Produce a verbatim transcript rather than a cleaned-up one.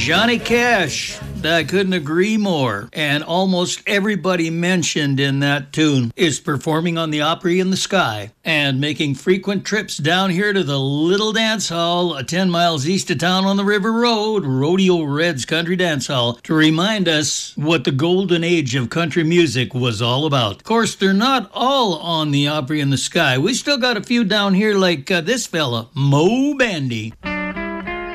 Johnny Cash. I couldn't agree more. And almost everybody mentioned in that tune is performing on the Opry in the Sky and making frequent trips down here to the Little Dance Hall, uh, ten miles east of town on the River Road, Rodeo Red's Country Dance Hall, to remind us what the golden age of country music was all about. Of course, they're not all on the Opry in the Sky. We still got a few down here like uh, this fella, Mo Bandy.